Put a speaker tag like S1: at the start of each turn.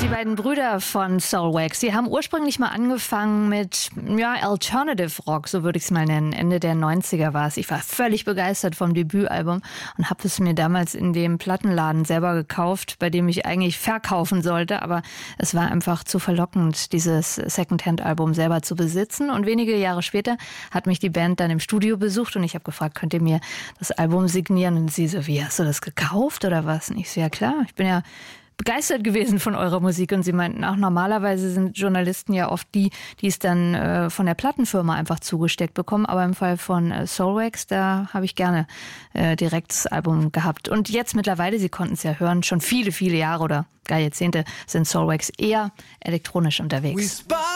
S1: Die beiden Brüder von Soulwax, die haben ursprünglich mal angefangen mit Alternative Rock, so würde ich es mal nennen. Ende der 90er war es. Ich war völlig begeistert vom Debütalbum und habe es mir damals in dem Plattenladen selber gekauft, bei dem ich eigentlich verkaufen sollte. Aber es war einfach zu verlockend, dieses Secondhand-Album selber zu besitzen. Und wenige Jahre später hat mich die Band dann im Studio besucht und ich habe gefragt, könnt ihr mir das Album signieren? Und sie so, wie, hast du das gekauft oder was? Und ich so, ja klar, ich bin ja begeistert gewesen von eurer Musik. Und sie meinten auch, normalerweise sind Journalisten ja oft die es dann von der Plattenfirma einfach zugesteckt bekommen. Aber im Fall von Soulwax, da habe ich gerne direkt das Album gehabt. Und jetzt mittlerweile, Sie konnten es ja hören, schon viele, viele Jahre oder gar Jahrzehnte sind Soulwax eher elektronisch unterwegs.